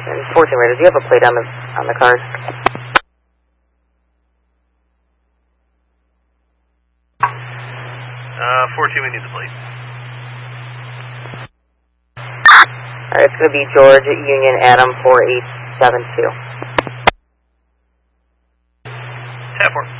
And 14 Raider, do you have a plate on the card? 14, we need the plate. Alright, it's going to be George Union Adam 4872. Tap 4.